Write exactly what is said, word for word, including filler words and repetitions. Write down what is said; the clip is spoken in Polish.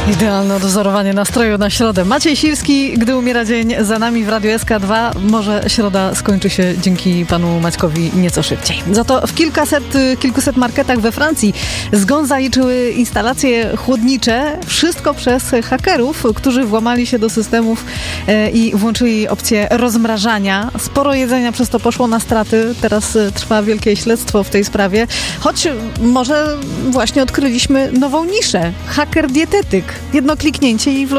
Idealne odwzorowanie nastroju na środę. Maciej Sirski, gdy umiera dzień za nami w Radiu S K dwa. Może środa skończy się dzięki panu Maćkowi nieco szybciej. Za to w kilkaset, kilkuset marketach we Francji zgonzaliczyły instalacje chłodnicze. Wszystko przez hakerów, którzy włamali się do systemów i włączyli opcję rozmrażania. Sporo jedzenia przez to poszło na straty. Teraz trwa wielkie śledztwo w tej sprawie. Choć może właśnie odkryliśmy nową niszę. Haker dietetyk. Jedno kliknięcie i w